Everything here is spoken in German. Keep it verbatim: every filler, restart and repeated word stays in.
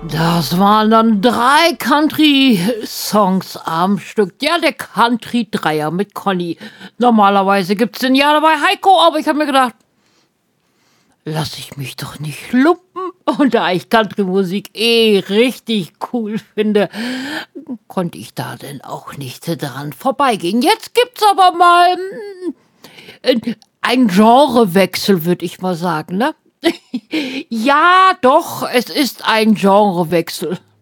Das waren dann drei Country-Songs am Stück. Ja, der Country-Dreier mit Conny. Normalerweise gibt's den ja bei Heiko, aber ich habe mir gedacht, lass ich mich doch nicht lumpen. Und da ich Country-Musik eh richtig cool finde, konnte ich da denn auch nicht dran vorbeigehen. Jetzt gibt's aber mal mm, einen Genrewechsel, würde ich mal sagen, ne? Ja, doch, es ist ein Genrewechsel.